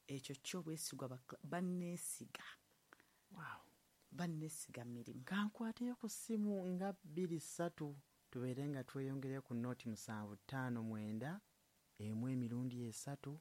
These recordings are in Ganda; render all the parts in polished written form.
ekyo kyo bwesigwa banneesiga. Wow. Banneesiga mirimu. Kankwateyo ku ssimu nga 2-3 tubeere nga tweyongere ku nooti 759 emu emirundi 3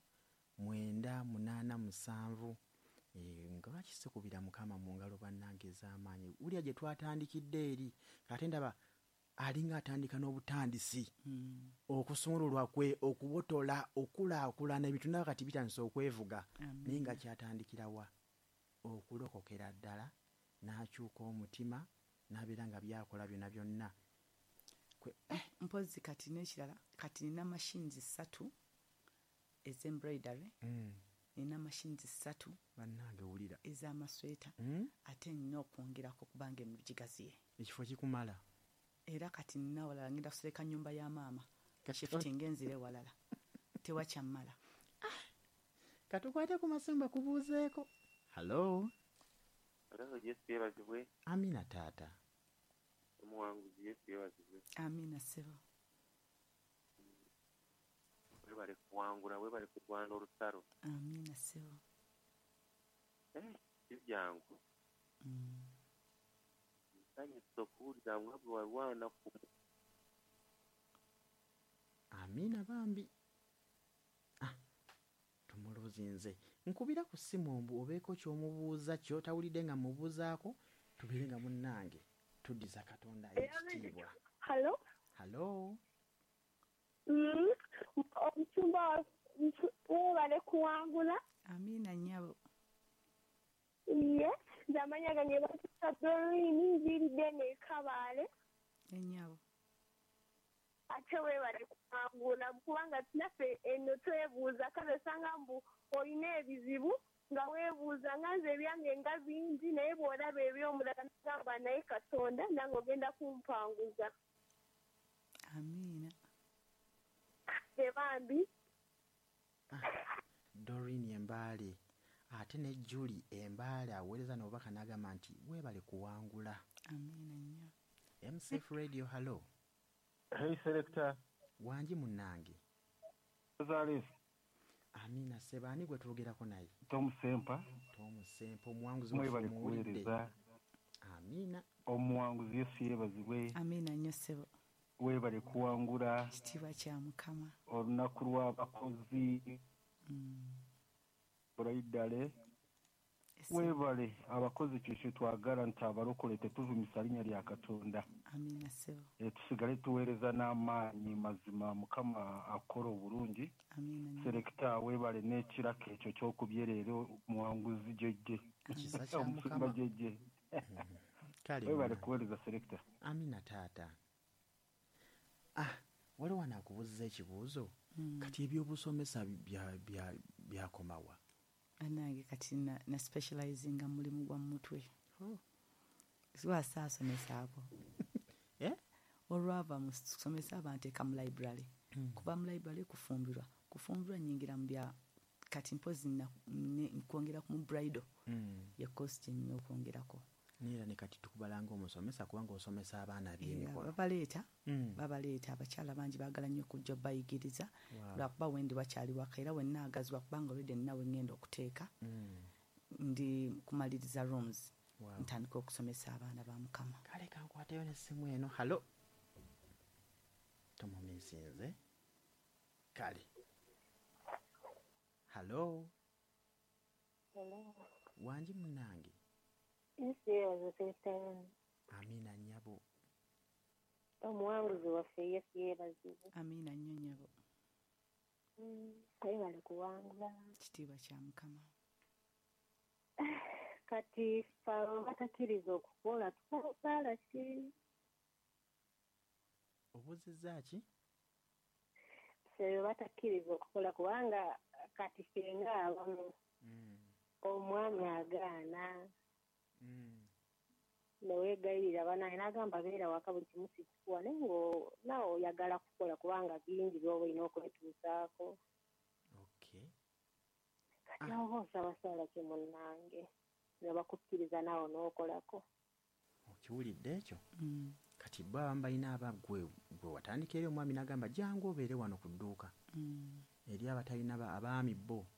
987 nga bakisikubira Mukama mu ngalo bannange ez'amaanyi. Ulya gye twatandikidde eri kate ndaba alinga atandika n'obutandisi okusumululwa kwe okubotola okulaakulana ebintu ndaba kati bitandise okwevuga naye nga kyatandikirawa okulokokera ddala n'akyuka omutima n'abeera nga byakola byonna byonna. Mpozi kati n'ekirala kati nina mashines 3 ez'embroidery, nina mashines 3 bannange wulira ez'amasweta ate nina okwongerako kubanga emirimu gigaziye. Ekifo kikumala. Era kati nina walala ngenda kusereka nnyumba ya maama shifting enzire walala tewakyammala. Katukwate ku masimu bakubuuzeeko. Hello. Yesu yeebazibwe. Amina taata. Omuwanguzi Yesu yeebazibwe. Amina ssebo. Webale kuwangula, webale kurwana olutalo. Amina ssebo. Kibyangu. Nsanyusa okuwulira nga bwe walwana ku. Amina bambi. Tumuluzi nze nkubira ku ssimu mbu obeeko ky'omubuuza ky'otawulidde nga mubuuzaako tubeere nga munnange tuddiza Katonda ekitiibwa. Hello. Omutumba webale kuwangula. Amina nnyabo. Ye zamanya gange batutta Doreen nziridde n'ekabaale. Ennyabo. Ate webale kuwangula kubanga naffe eno twebuuza kabesanga mbu olina ebizibu nga weebuuza nga nze ebyange nga bingi naye bw'olaba eby'omulala nagamba naye Katonda nange ogenda kumpanguza. Amina. Bambi. Doreen Embaale ate ne Julie Embaale aweereza n'obubaka n'agamba nti weebale kuwangula. Amina nnyo. MCF Radio, hello. Hey selector. Wanji munnange. Zalis. Amina Sebani gwe twogerako naye. Tom Sempa omuwanguzi mwebale kuweereza. Amina. Omuwanguzi Yesu yeebazibwe. Amina nnyo ssebo. Webale kuwangula. Kitiibwa kya Mukama. Olunaku lw'abakozi. Braidale. Webale abakozi kyekyo twagala nti abalokole tetuvumisa linnya lya Katonda. Amina ssebo. Tusigale tuweereza n'amaanyi mazima Mukama akola obulungi. Amina. Selector webale n'ekirako ekyo ky'okubyerero muwanguzi jejje. Omusumba jejje. Webale kuweereza selector. Amina taata. Waliwo anakubuuza ekibuuzo kati ebyobusomesa byakomawa. Anange kati na specializinga mulimu gwa mutwe. Siwasaasomesa abo. Olwava mu kusomesa abanteeka mu library. Kuba mu library kufumbirwa nyingira mu bya kati mpozi nkwongera ku mu bridal. Ya cost nnyo okwongerako. Nira ne kati tukubalanga omusomesa kubanga osomesa abaana by'emikono. Babaleeta abakyala bangi baagala nnyo okujja bayigiriza lwakuba wendi wakyali waka era wennaagazibwa kubanga olwedde nnawe ngenda okuteeka ndi kumaliriza rooms ntandika okusomesa abaana ba Mukama. Kale kankwateyo n'essimu eno. Halo. Tomumisinze. Kale. Halo. Wanji munnange. Amina nnyabo. Omuwanguzi waffe Yesu yeebazibwe. Amina nnyo nnyabo. Webale kuwangula. Kitiibwa kya Mukama. Kati ffe batakkiriza okukola tukola ki? Obuuzizza ki? Ffe batakkiriza okukola kubanga kati ffe ng'abamu omwami agaana. Neweegayirira banaye n'agamba beera waka buli kimu sikikuwa naye nawe oyagala kukola kubanga bingi by'oba olina okwetuusaako. Kati awo osabasala ki munnange ne bakukkiriza naawe n'okolako. Okiwulidde ekyo? Kati bo abamu balina gwe watandika eri omwami n'agamba jangu obeere wano ku dduuka. Eri abatalina abaami bo